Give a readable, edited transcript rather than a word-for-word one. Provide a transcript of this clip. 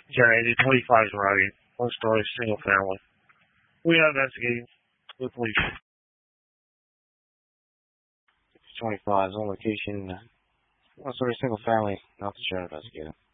Generated 25 is riding. One story, single family. We are investigating with police. 25 is on location. One story, single family. Not the sheriff investigating.